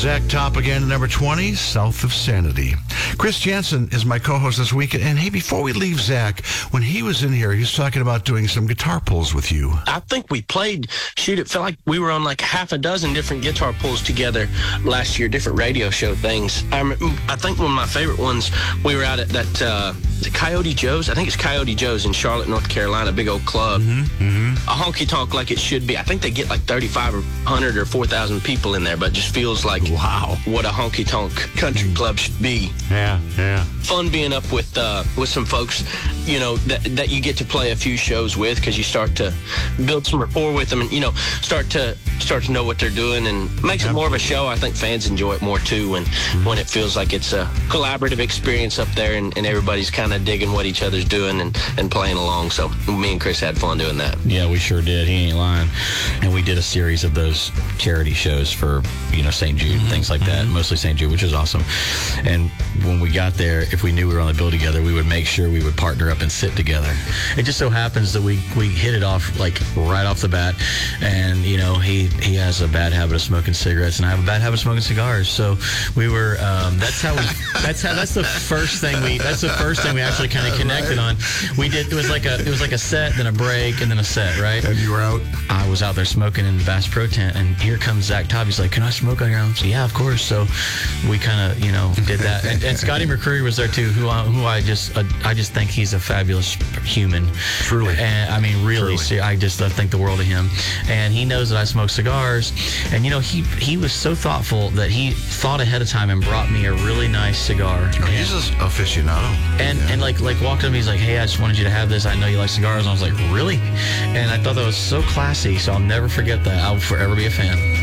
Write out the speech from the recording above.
Zach Top again, number 20, South of Sanity. Chris Jansen is my co-host this week. And hey, before we leave Zach, when he was in here, he was talking about doing some guitar pulls with you. I think we played, it felt like we were on like half a dozen different guitar pulls together last year, different radio show things. I think one of my favorite ones, we were out at that Coyote Joe's. I think it's Coyote Joe's in Charlotte, North Carolina, big old club. A honky tonk like it should be. I think they get like 3,500 or 4,000 people in there, but it just feels like what a honky tonk country club should be. Yeah. Fun being up with some folks, you know, that you get to play a few shows with, because you start to build some rapport with them, and you know, start to know what they're doing, and makes it more of a show. I think fans enjoy it more too when it feels like it's a collaborative experience up there, and everybody's kind of digging what each other's doing and playing along. So me and Chris had fun doing that. Yeah, we sure did. He ain't lying. And we did a series of those charity shows for, you know, St. Jude, things like that, mostly St. Jude, which is awesome. And when we got there, if we knew we were on the bill together, we would make sure we would partner up and sit together. It just so happens that we hit it off like right off the bat. And, you know, he has a bad habit of smoking cigarettes, and I have a bad habit of smoking cigars. So we were, that's the first thing we actually kind of connected on. We did, it was like a set, then a break, and then a set, right? And you were out? I was out there smoking in the Bass Pro tent, and here comes Zach Tobb. He's like, "Can I smoke on your own?" So, yeah, of course. So we kind of, you know, did that. And Scotty McCreery was there too, who I just think he's a fabulous human. Truly. And I mean, really, I think the world of him. And he knows that I smoke cigars. And, you know, he was so thoughtful that he thought ahead of time and brought me a really nice cigar. Oh, he's an aficionado. And like walked up to me, he's like, "Hey, I just wanted you to have this. I know you like cigars." And I was like, "Really?" And I thought that was so classy, so I'll never forget that. I'll forever be a fan.